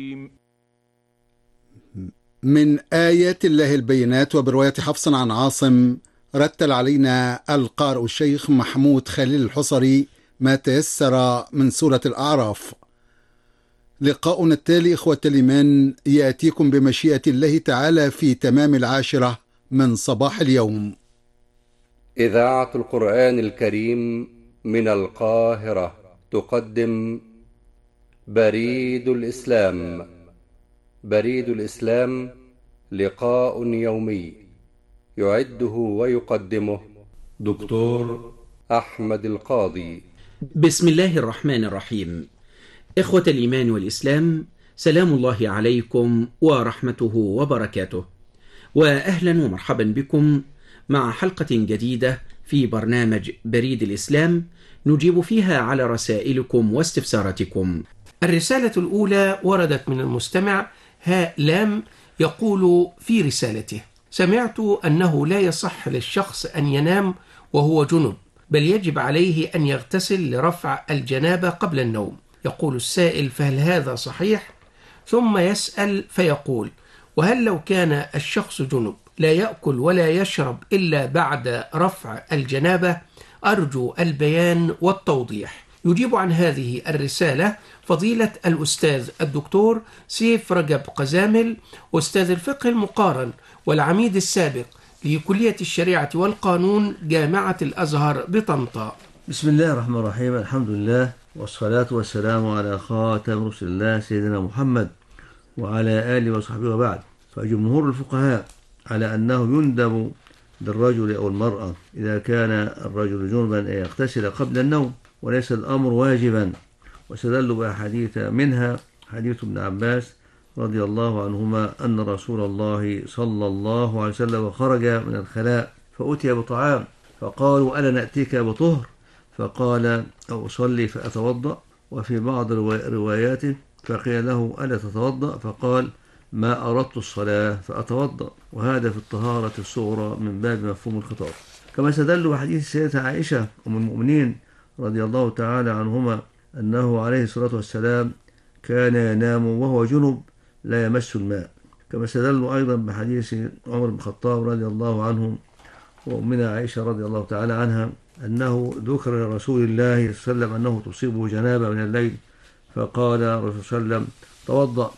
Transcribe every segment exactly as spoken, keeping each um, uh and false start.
من آيات الله البينات وبرواية حفص عن عاصم رتل علينا القارئ الشيخ محمود خليل الحصري ما تيسر من سورة الأعراف. لقاؤنا التالي إخوة الإيمان يأتيكم بمشيئة الله تعالى في تمام العاشرة من صباح اليوم. إذاعة القرآن الكريم من القاهرة تقدم بريد الإسلام. بريد الإسلام لقاء يومي يعده ويقدمه دكتور أحمد القاضي. بسم الله الرحمن الرحيم. إخوة الإيمان والإسلام، سلام الله عليكم ورحمته وبركاته، وأهلا ومرحبا بكم مع حلقة جديدة في برنامج بريد الإسلام نجيب فيها على رسائلكم واستفساراتكم. الرسالة الأولى وردت من المستمع هاء لام، يقول في رسالته: سمعت أنه لا يصح للشخص أن ينام وهو جنب، بل يجب عليه أن يغتسل لرفع الجنابة قبل النوم. يقول السائل: فهل هذا صحيح؟ ثم يسأل فيقول: وهل لو كان الشخص جنب لا يأكل ولا يشرب إلا بعد رفع الجنابة؟ أرجو البيان والتوضيح. يجيب عن هذه الرسالة فضيلة الأستاذ الدكتور سيف رجب قزامل، أستاذ الفقه المقارن والعميد السابق لكلية الشريعة والقانون جامعة الأزهر بطنطا. بسم الله الرحمن الرحيم. الحمد لله والصلاة والسلام على خاتم رسل الله سيدنا محمد وعلى آله وصحبه وبعد. فجمهور الفقهاء على أنه يندب للرجل أو المرأة إذا كان الرجل جنبا أن يغتسل قبل النوم، وليس الأمر واجبا، واستدلوا بأحاديث منها حديث ابن عباس رضي الله عنهما أن رسول الله صلى الله عليه وسلم خرج من الخلاء فأتي بطعام فقالوا: ألا نأتيك بطهر؟ فقال: أصلي فأتوضأ. وفي بعض الروايات فقيل له: ألا تتوضأ؟ فقال: ما أردت الصلاة فأتوضأ. وهذا في الطهارة الصغرى من باب مفهوم الخطاب. كما استدلوا بحديث السيدة عائشة أم المؤمنين رضي الله تعالى عنهما أنه عليه الصلاة والسلام كان ينام وهو جنب لا يمس الماء. كما استدلوا أيضا بحديث عمر بن الخطاب رضي الله عنه وأمنا عائشة رضي الله تعالى عنها أنه ذكر لرسول الله صلى الله عليه وسلم أنه تصيبه جنابة من الليل، فقال الرسول صلى الله عليه وسلم: توضأ،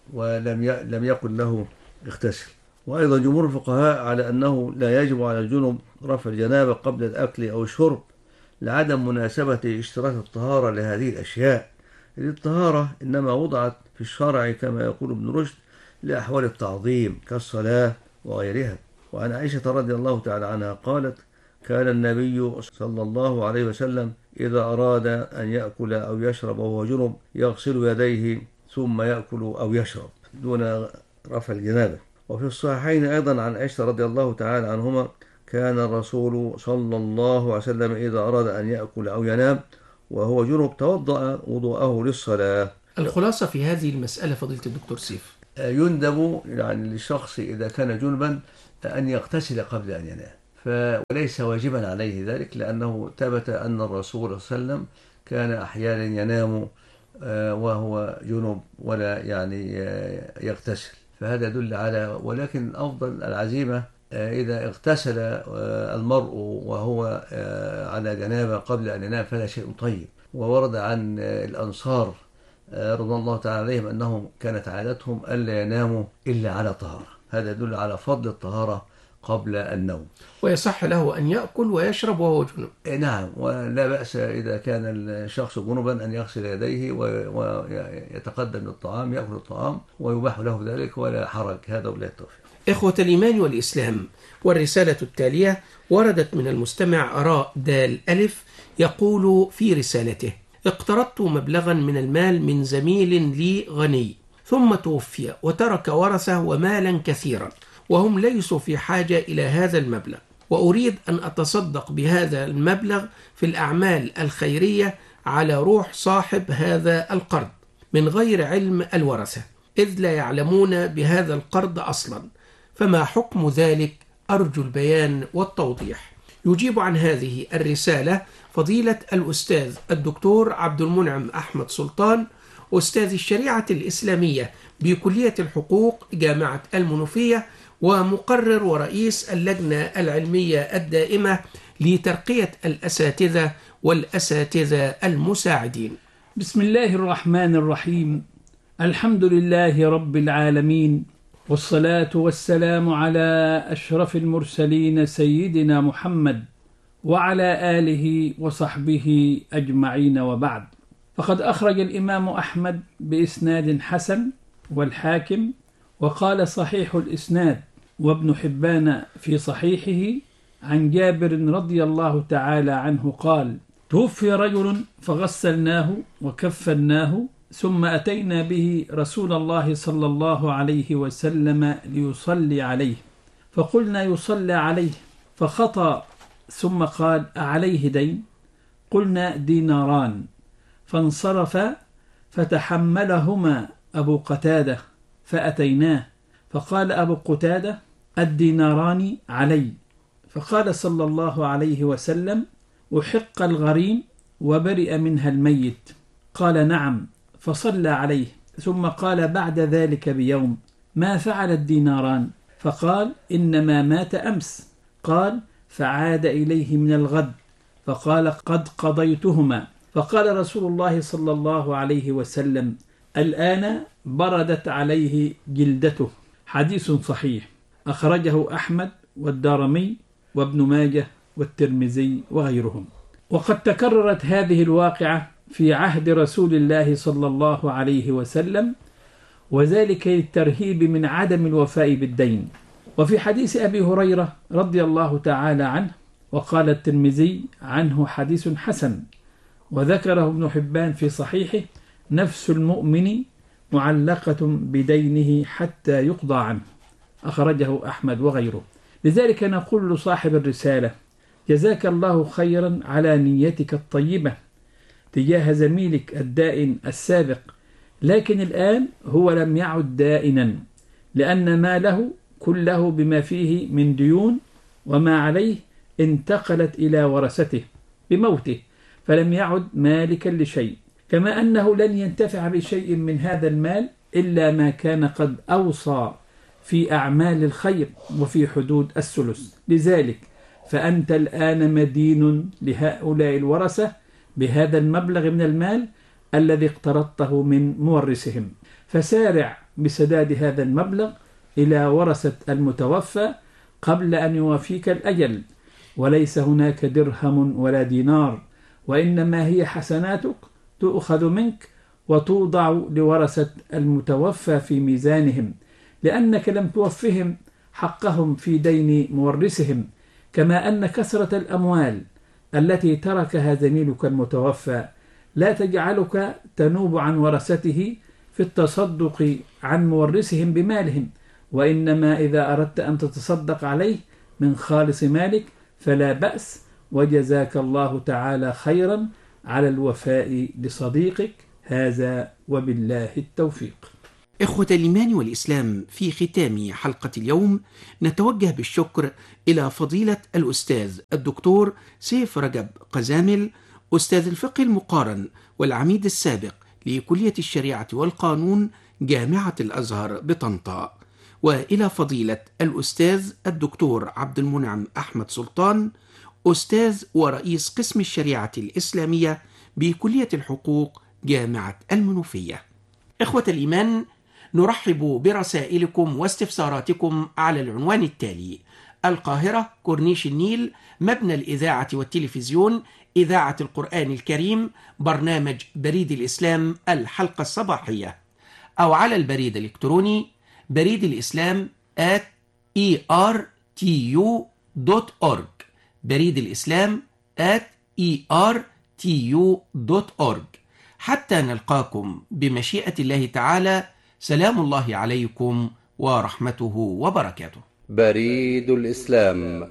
ولم لم يقل له اغتسل. وأيضا جمهور الفقهاء على أنه لا يجب على الجنب رفع الجنابة قبل الأكل أو الشرب لعدم مناسبة اشتراط الطهارة لهذه الأشياء. الطهارة إنما وضعت في الشرع كما يقول ابن رشد لأحوال التعظيم كالصلاة وغيرها. وعن عائشة رضي الله تعالى عنها قالت: كان النبي صلى الله عليه وسلم إذا أراد أن يأكل أو يشرب وهو جنب يغسل يديه ثم يأكل أو يشرب دون رفع الجنابة. وفي الصحيحين أيضا عن عائشة رضي الله تعالى عنهما كان الرسول صلى الله عليه وسلم إذا أراد أن يأكل أو ينام وهو جنب توضأ وضوءه للصلاة. الخلاصة في هذه المسألة فضيلة الدكتور سيف: يندب يعني للشخص إذا كان جنبا أن يغتسل قبل أن ينام، وليس واجبا عليه ذلك، لأنه ثبت أن الرسول صلى الله عليه وسلم كان أحيانا ينام وهو جنب ولا يعني يغتسل، فهذا يدل على. ولكن أفضل العزيمة إذا اغتسل المرء وهو على جنابة قبل أن ينام فلا شيء طيب. وورد عن الأنصار رضي الله تعالى عليهم أنهم كانت عادتهم ألا يناموا إلا على طهارة، هذا يدل على فضل الطهارة قبل النوم. ويصح له أن يأكل ويشرب وهو جنب. نعم، ولا بأس إذا كان الشخص جنبا أن يغسل يديه ويتقدم للطعام يأكل الطعام ويباح له ذلك ولا حرج. هذا ولا التوفيق. إخوة الإيمان والإسلام، والرسالة التالية وردت من المستمع راء دال ألف، يقول في رسالته: اقترضت مبلغا من المال من زميل لي غني ثم توفي وترك ورثة ومالا كثيرا، وهم ليسوا في حاجة إلى هذا المبلغ، وأريد أن أتصدق بهذا المبلغ في الأعمال الخيرية على روح صاحب هذا القرض من غير علم الورثة، إذ لا يعلمون بهذا القرض أصلا، فما حكم ذلك؟ أرجو البيان والتوضيح. يجيب عن هذه الرسالة فضيلة الأستاذ الدكتور عبد المنعم أحمد سلطان، أستاذ الشريعة الإسلامية بكلية الحقوق جامعة المنوفية، ومقرر ورئيس اللجنة العلمية الدائمة لترقية الأساتذة والأساتذة المساعدين. بسم الله الرحمن الرحيم. الحمد لله رب العالمين، والصلاة والسلام على أشرف المرسلين سيدنا محمد وعلى آله وصحبه أجمعين، وبعد. فقد أخرج الإمام أحمد بإسناد حسن والحاكم، وقال صحيح الإسناد وابن حبان في صحيحه عن جابر رضي الله تعالى عنه قال: توفي رجل فغسلناه وكفناه ثم أتينا به رسول الله صلى الله عليه وسلم ليصلي عليه، فقلنا يصلى عليه، فخطأ ثم قال: أعليه دين؟ قلنا: ديناران. فانصرف فتحملهما أبو قتادة فأتيناه، فقال أبو قتادة: الديناران علي. فقال صلى الله عليه وسلم: أحق الغريم وبرئ منها الميت. قال: نعم. فصلى عليه، ثم قال بعد ذلك بيوم: ما فعل الديناران؟ فقال: إنما مات أمس. قال: فعاد إليه من الغد فقال: قد قضيتهما. فقال رسول الله صلى الله عليه وسلم: الآن بردت عليه جلدته. حديث صحيح أخرجه أحمد والدارمي وابن ماجه والترمذي وغيرهم. وقد تكررت هذه الواقعة في عهد رسول الله صلى الله عليه وسلم، وذلك للترهيب من عدم الوفاء بالدين. وفي حديث أبي هريرة رضي الله تعالى عنه، وقال الترمذي عنه حديث حسن، وذكره ابن حبان في صحيحه: نفس المؤمن معلقة بدينه حتى يقضى عنه. أخرجه أحمد وغيره. لذلك نقول لصاحب الرسالة: جزاك الله خيرا على نيتك الطيبة تجاه زميلك الدائن السابق، لكن الآن هو لم يعد دائنا، لأن ماله كله بما فيه من ديون وما عليه انتقلت إلى ورثته بموته، فلم يعد مالكا لشيء، كما أنه لن ينتفع بشيء من هذا المال إلا ما كان قد أوصى في أعمال الخير وفي حدود الثلث. لذلك فأنت الآن مدين لهؤلاء الورثة بهذا المبلغ من المال الذي اقترضته من مورثهم، فسارع بسداد هذا المبلغ إلى ورثة المتوفى قبل أن يوافيك الأجل. وليس هناك درهم ولا دينار، وإنما هي حسناتك تؤخذ منك وتوضع لورثة المتوفى في ميزانهم، لأنك لم توفهم حقهم في دين مورثهم. كما أن كثرة الأموال التي تركها زميلك المتوفى لا تجعلك تنوب عن ورثته في التصدق عن مورثهم بمالهم، وإنما إذا أردت أن تتصدق عليه من خالص مالك فلا بأس، وجزاك الله تعالى خيرا على الوفاء لصديقك هذا، وبالله التوفيق. إخوة الإيمان والإسلام، في ختام حلقة اليوم نتوجه بالشكر إلى فضيلة الأستاذ الدكتور سيف رجب قزامل، أستاذ الفقه المقارن والعميد السابق لكلية الشريعة والقانون جامعة الأزهر بطنطا، وإلى فضيلة الأستاذ الدكتور عبد المنعم أحمد سلطان، أستاذ ورئيس قسم الشريعة الإسلامية بكلية الحقوق جامعة المنوفية. إخوة الإيمان، نرحب برسائلكم واستفساراتكم على العنوان التالي: القاهرة، كورنيش النيل، مبنى الإذاعة والتلفزيون، إذاعة القرآن الكريم، برنامج بريد الإسلام الحلقة الصباحية، أو على البريد الإلكتروني بريد الإسلام at e r t u dot org، بريد الإسلام at e r t u dot org. حتى نلقاكم بمشيئة الله تعالى، سلام الله عليكم ورحمته وبركاته. بريد الإسلام.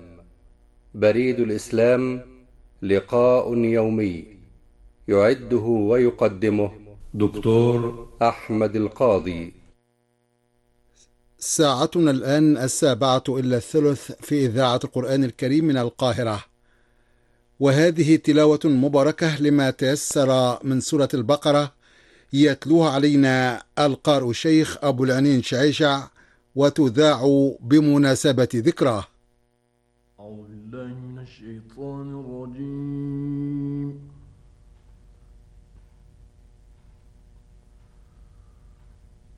بريد الإسلام لقاء يومي يعده ويقدمه دكتور أحمد القاضي. ساعتنا الآن السابعة إلا الثلث في إذاعة القرآن الكريم من القاهرة، وهذه تلاوة مباركة لما تيسر من سورة البقرة يتلوها علينا القارئ الشيخ أبو العنين شعيشع، وتذاع بمناسبة ذكراه. أعوذ بالله من الشيطان الرجيم.